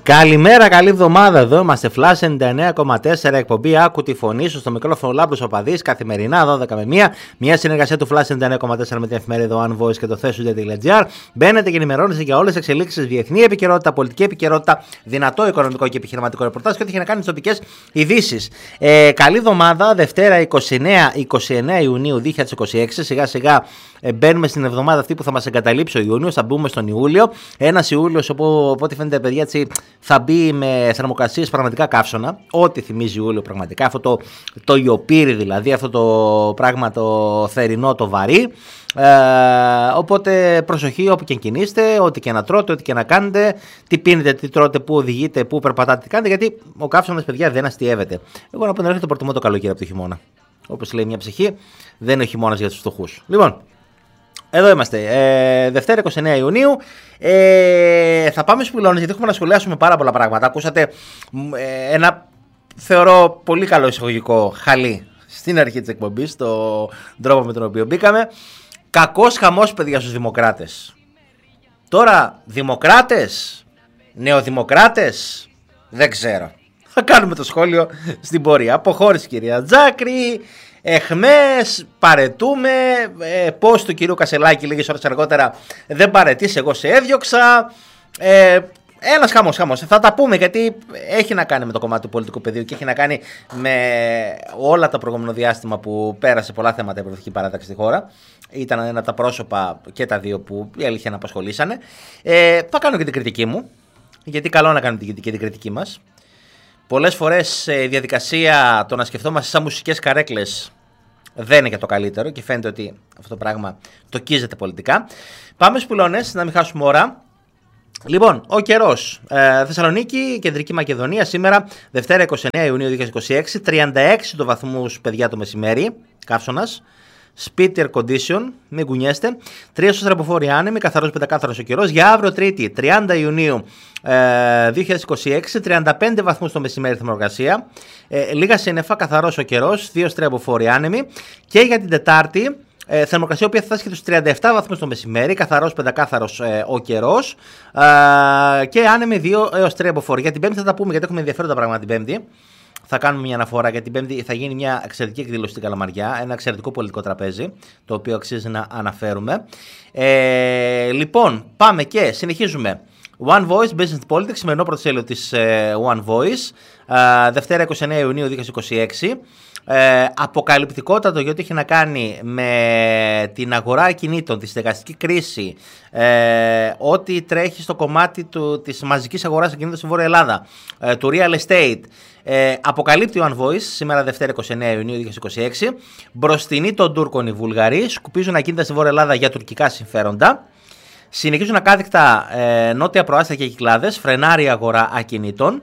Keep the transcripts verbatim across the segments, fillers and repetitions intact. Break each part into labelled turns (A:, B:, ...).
A: Καλημέρα, καλή εβδομάδα. Εδώ είμαστε. Flash ενενήντα εννέα κόμμα τέσσερα εκπομπή. Άκου τη φωνή σου στο μικρόφωνο Λάμπρος ο Παδής. Καθημερινά δώδεκα με μία. Μια συνεργασία του Flash ενενήντα εννέα κόμμα τέσσερα με την εφημερίδα One Voice και το θέσου.gr. Μπαίνετε και ενημερώνεστε για όλες τις εξελίξεις, διεθνή επικαιρότητα, πολιτική επικαιρότητα, δυνατό οικονομικό και επιχειρηματικό ρεπορτάζ και ό,τι έχει να κάνει τις τοπικές ειδήσεις. Ε, καλή εβδομάδα, Δευτέρα είκοσι εννέα Ιουνίου δύο χιλιάδες είκοσι έξι. Σιγά σιγά ε, μπαίνουμε στην εβδομάδα αυτή που θα μας εγκαταλείψει ο Ιούνιος. Θα μπούμε στον Ιούλιο. Ένας Ιούλιος όπου, από ό,τι φαίνεται, παιδιά, έτσι, θα μπει με θερμοκρασίες πραγματικά καύσωνα. Ό,τι θυμίζει Ιούλιο πραγματικά. Αυτό το, το ιοπύρι δηλαδή, αυτό το πράγμα το θερινό, το βαρύ. Ε, οπότε προσοχή όπου και κινείστε, ό,τι και να τρώτε, ό,τι και να κάνετε, τι πίνετε, τι τρώτε, πού οδηγείτε, πού περπατάτε, τι κάνετε, γιατί ο καύσωνας, παιδιά, δεν αστειεύεται. Εγώ να πω να έρχεται το προτιμώ το καλοκαίρι από το χειμώνα. Όπως λέει μια ψυχή, δεν είναι ο χειμώνας για τους φτωχούς. Λοιπόν, εδώ είμαστε. Ε, Δευτέρα είκοσι εννέα Ιουνίου. Ε, θα πάμε στους πυλώνες γιατί έχουμε να σχολιάσουμε πάρα πολλά πράγματα. Ακούσατε ε, ένα θεωρώ πολύ καλό εισαγωγικό χαλί στην αρχή της εκπομπής, τον τρόπο με τον οποίο μπήκαμε. Κακός χαμός, παιδιά, στους δημοκράτες. Τώρα, δημοκράτες, νεοδημοκράτες, δεν ξέρω. Θα κάνουμε το σχόλιο στην πορεία. Αποχώρηση, κυρία Τζάκρη. Εχμές, παρετούμε, ε, πώς του κυρίου Κασελάκη λίγες ώρες αργότερα δεν παρετείς, εγώ σε έδιωξα. Ε, ένας χαμός, χαμός. Θα τα πούμε γιατί έχει να κάνει με το κομμάτι του πολιτικού πεδίου και έχει να κάνει με όλα τα προηγούμενο διάστημα που πέρασε πολλά θέματα η Προεδρική Παράταξη στη χώρα. Ήταν ένα από τα πρόσωπα και τα δύο που η αλήθεια να απασχολήσανε. Ε, θα κάνω και την κριτική μου, γιατί καλό να κάνουμε και την κριτική μας. Πολλές φορές η διαδικασία το να σκεφτόμαστε σαν μουσικές καρέκλες δεν είναι και το καλύτερο και φαίνεται ότι αυτό το πράγμα το κίζεται πολιτικά. Πάμε στους πυλώνες, να μην χάσουμε ώρα. Λοιπόν, ο καιρός. Ε, Θεσσαλονίκη, Κεντρική Μακεδονία, σήμερα Δευτέρα είκοσι εννέα Ιουνίου δύο χιλιάδες είκοσι έξι, τριάντα έξι το βαθμούς, παιδιά, το μεσημέρι, καύσωνας. Σπίτι air condition, μην κουνιέστε. Τρία στους τρεποφόροι άνεμοι, καθαρός πεντακάθαρος ο καιρός. Για αύριο Τρίτη, τριάντα Ιουνίου ε, δύο χιλιάδες είκοσι έξι, τριάντα πέντε βαθμούς το μεσημέρι θερμοκρασία. Ε, λίγα σύννεφα, καθαρός ο καιρός, δύο στρεποφόροι άνεμοι. Και για την Τετάρτη, ε, θερμοκρασία που θα φτάσει και τους τριάντα επτά βαθμούς το μεσημέρι, καθαρός πεντακάθαρος ε, ο καιρός. Ε, και άνεμοι δύο έως τρία αποφόροι. Για την Πέμπτη θα τα πούμε γιατί έχουμε ενδιαφέροντα πράγματα την Πέμπτη. Θα κάνουμε μια αναφορά για την Πέμπτη. Θα γίνει μια εξαιρετική εκδήλωση στην Καλαμαριά. Ένα εξαιρετικό πολιτικό τραπέζι, το οποίο αξίζει να αναφέρουμε. Ε, λοιπόν, πάμε και συνεχίζουμε. One Voice, Business Politics, σημερινό πρωτοσέλιδο της ε, One Voice. Ε, Δευτέρα είκοσι εννέα Ιουνίου δύο χιλιάδες είκοσι έξι. Ε, αποκαλυπτικότατο γιατί έχει να κάνει με την αγορά ακινήτων, τη στεγαστική κρίση, ε, ό,τι τρέχει στο κομμάτι του, της μαζικής αγοράς ακινήτων στη Βόρεια Ελλάδα, ε, του real estate. Ε, αποκαλύπτει ο One Voice σήμερα Δευτέρα είκοσι εννέα Ιουνίου δύο χιλιάδες είκοσι έξι. Μπροστινοί των Τούρκων οι Βουλγαροί σκουπίζουν ακίνητα στη Βόρεια Ελλάδα για τουρκικά συμφέροντα. Συνεχίζουν ακάδικτα ε, νότια προάστια και Κυκλάδες, φρενάρει η αγορά ακινήτων.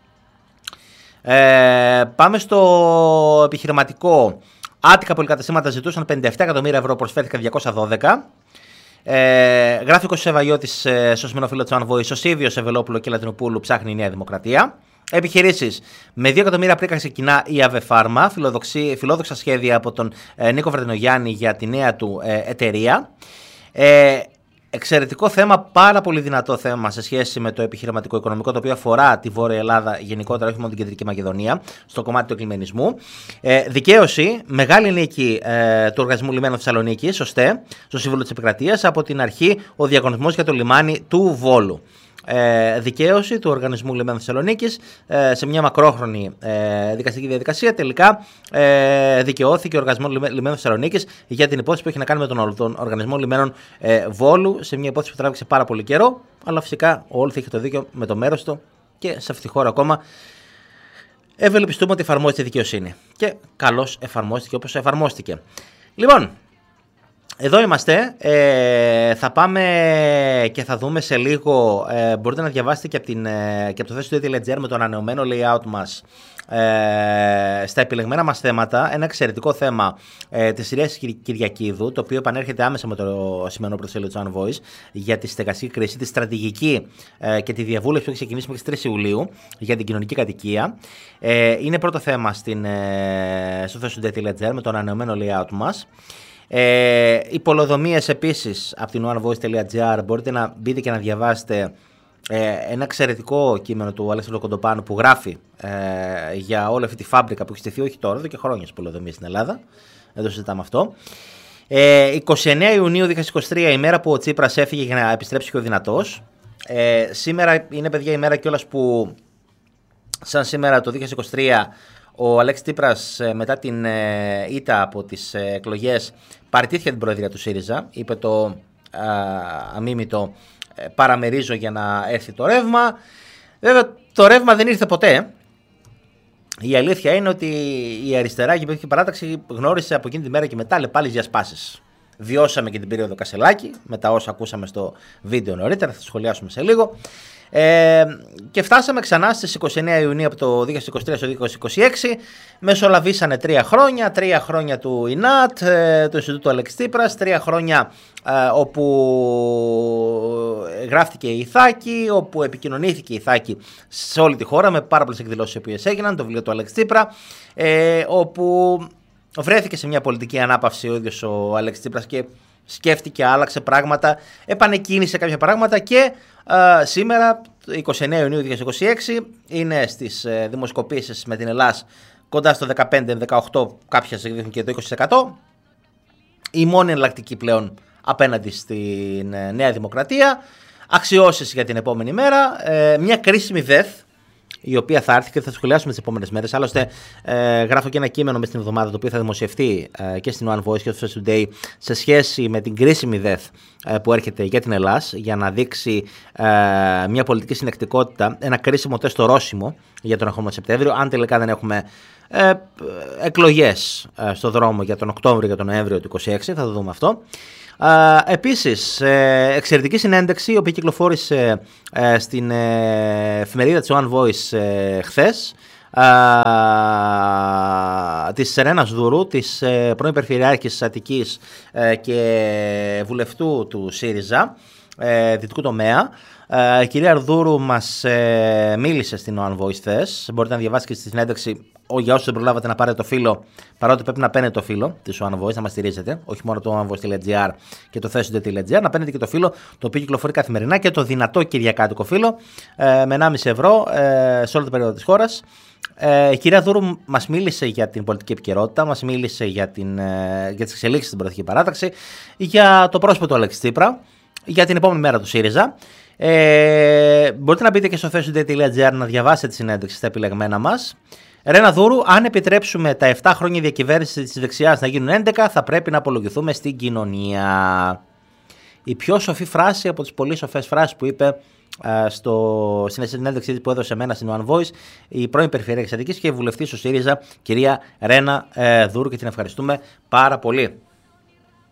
A: Ε, πάμε στο επιχειρηματικό. Άτικα πολυκαταστήματα ζητούσαν πενήντα επτά εκατομμύρια ευρώ, προσφέρθηκαν διακόσια δώδεκα. Ε, γράφει ο Κώστας Ευαγιώτης ε, στο σημερινό φίλο της One Voice. Ο Σίβιος, Ευελόπουλο και Λατινοπούλου ψάχνει η Νέα Δημοκρατία. Επιχειρήσεις. Με δύο εκατομμύρια πρίκα ξεκινά η ΑΒ Φάρμα. Φιλόδοξα σχέδια από τον ε, Νίκο Βρετινογιάννη για τη νέα του ε, εταιρεία. Ε, Εξαιρετικό θέμα, πάρα πολύ δυνατό θέμα σε σχέση με το επιχειρηματικό οικονομικό, το οποίο αφορά τη Βόρεια Ελλάδα γενικότερα, όχι μόνο την Κεντρική Μακεδονία, στο κομμάτι του εκκλημενισμού. Ε, δικαίωση, μεγάλη νίκη ε, του Οργανισμού Λιμένων Θεσσαλονίκης, σωστέ, στο Σύμβουλο της Επικρατείας, από την αρχή ο διαγωνισμός για το λιμάνι του Βόλου. Ε, δικαίωση του Οργανισμού Λιμένων Θεσσαλονίκης ε, σε μια μακρόχρονη ε, δικαστική διαδικασία. Τελικά ε, δικαιώθηκε ο Οργανισμός Λιμένων Θεσσαλονίκης για την υπόθεση που έχει να κάνει με τον, τον Οργανισμό Λιμένων ε, Βόλου, σε μια υπόθεση που τράβηξε πάρα πολύ καιρό. Αλλά φυσικά ο Όλθ είχε το δίκιο με το μέρος του και σε αυτή τη χώρα ακόμα ευελπιστούμε ότι εφαρμόζεται η δικαιοσύνη. Και καλώς εφαρμόστηκε όπως εφαρμόστηκε. Λοιπόν. Εδώ είμαστε, ε, θα πάμε και θα δούμε σε λίγο, ε, μπορείτε να διαβάσετε και από, την, ε, και από το θέσου.gr με το ανανεωμένο layout μας ε, στα επιλεγμένα μας θέματα, ένα εξαιρετικό θέμα ε, της Ιριάς Κυριακίδου, το οποίο επανέρχεται άμεσα με το σημερινό πρωτοσέλιδο του One Voice για τη στεγαστική κρίση, τη στρατηγική ε, και τη διαβούλευση που έχει ξεκινήσει μέχρι τις τρεις Ιουλίου για την κοινωνική κατοικία. Ε, είναι πρώτο θέμα στην, ε, στο θέσου.gr με το ανανεωμένο layout μας. Ε, οι πολεοδομίες επίσης από την onevoice.gr μπορείτε να μπείτε και να διαβάσετε Ε, ένα εξαιρετικό κείμενο του Αλέξανδρου Κοντοπάνου που γράφει ε, για όλη αυτή τη φάμπρικα που έχει στηθεί όχι τώρα, εδώ και χρόνια στις πολεοδομίες στην Ελλάδα. Δεν το συζητάμε αυτό. Ε, εικοστή ενάτη Ιουνίου δύο χιλιάδες είκοσι τρία, η μέρα που ο Τσίπρας έφυγε για να επιστρέψει πιο δυνατός. Ε, σήμερα είναι, παιδιά, η μέρα κιόλας που, σαν σήμερα το δύο χιλιάδες είκοσι τρία, ο Αλέξης Τσίπρας μετά την ε, ήττα από τις ε, εκλογές παραιτήθηκε την προεδρία του ΣΥΡΙΖΑ. Είπε το α, αμίμητο ε, παραμερίζω για να έρθει το ρεύμα. Βέβαια το ρεύμα δεν ήρθε ποτέ. Η αλήθεια είναι ότι η αριστερά και η Παιδική Παράταξη γνώρισε από εκείνη τη μέρα και μετά πάλι διασπάσεις. Βιώσαμε και την περίοδο Κασελάκη, με τα όσα ακούσαμε στο βίντεο νωρίτερα, θα το σχολιάσουμε σε λίγο. Ε, και φτάσαμε ξανά στις εικοστή ενάτη Ιουνίου από το δύο χιλιάδες είκοσι τρία στο δύο χιλιάδες είκοσι έξι. Μεσολαβήσανε τρία χρόνια, τρία χρόνια του ΙΝΑΤ, ε, του Ινστιτούτου Αλέξη Τσίπρας, τρία χρόνια ε, όπου γράφτηκε η Ιθάκη, όπου επικοινωνήθηκε η Ιθάκη σε όλη τη χώρα με πάρα πολλές εκδηλώσεις που έγιναν, το βιβλίο του Αλέξη Τσίπρα, ε, όπου βρέθηκε σε μια πολιτική ανάπαυση ο ίδιος ο Αλέξης Τσίπρας και σκέφτηκε, άλλαξε πράγματα, επανεκκίνησε κάποια πράγματα και α, σήμερα, εικοστή ενάτη Ιουνίου δύο χιλιάδες είκοσι έξι, είναι στις ε, δημοσκοπήσεις με την Ελλάδα κοντά στο δεκαπέντε με δεκαοκτώ, κάποιες δείχνουν και το είκοσι τοις εκατό. Η μόνη εναλλακτική πλέον απέναντι στην ε, Νέα Δημοκρατία. Αξιώσεις για την επόμενη μέρα. Ε, μια κρίσιμη ΔΕΘ, η οποία θα έρθει και θα σχολιάσουμε τις επόμενες μέρες. Άλλωστε, ε, γράφω και ένα κείμενο μες την εβδομάδα το οποίο θα δημοσιευτεί ε, και στην One Voice και στο First Today σε σχέση με την κρίσιμη ΔΕΘ ε, που έρχεται για την Ελλάδα για να δείξει ε, μια πολιτική συνεκτικότητα, ένα κρίσιμο τεστ ορόσημο για τον ερχόμενο Σεπτέμβριο. Αν τελικά δεν έχουμε ε, εκλογές ε, στο δρόμο για τον Οκτώβριο και τον Νοέμβριο του είκοσι έξι, θα το δούμε αυτό. Uh, επίσης, ε, εξαιρετική συνέντευξη, η οποία κυκλοφόρησε ε, στην ε, εφημερίδα της One Voice ε, χθες, uh, της Ρένας Δούρου, της ε, πρώην Περιφερειάρχης της Αττικής ε, και βουλευτού του ΣΥΡΙΖΑ, ε, δυτικού τομέα. Uh, η κυρία Αρδούρου μας ε, μίλησε στην One Voice χθες. Μπορείτε να διαβάσετε και στη συνέντευξη, για όσους δεν προλάβατε να πάρετε το φύλλο, παρότι πρέπει να παίρνετε το φύλλο της One Voice, να μας στηρίζετε, όχι μόνο το onevoice.gr και το thesonday.gr, να παίρνετε και το φύλλο το οποίο κυκλοφορεί καθημερινά και το δυνατό κυριακάτικο φύλλο ε, με ενάμιση ευρώ ε, σε όλη την περίοδο της χώρας. Ε, η κυρία Δούρου μας μίλησε για την πολιτική επικαιρότητα, μας μίλησε για, την, ε, για τις εξελίξεις στην Προεδρική Παράταξη, για το πρόσωπο του Αλέξη Τσίπρα, για την επόμενη μέρα του ΣΥΡΙΖΑ. Ε, μπορείτε να μπείτε και στο thesonday.gr να διαβάσετε τη συνέντευξη στα επιλεγμένα μας. Ρένα Δούρου, αν επιτρέψουμε τα επτά χρόνια διακυβέρνηση της δεξιάς να γίνουν έντεκα, θα πρέπει να απολογηθούμε στην κοινωνία. Η πιο σοφή φράση από τις πολύ σοφές φράσεις που είπε uh, στο, στην συνέντευξη που έδωσε εμένα στην One Voice η πρώην Περιφερειάρχης Αττικής και βουλευτής του ΣΥΡΙΖΑ, κυρία Ρένα uh, Δούρου, και την ευχαριστούμε πάρα πολύ.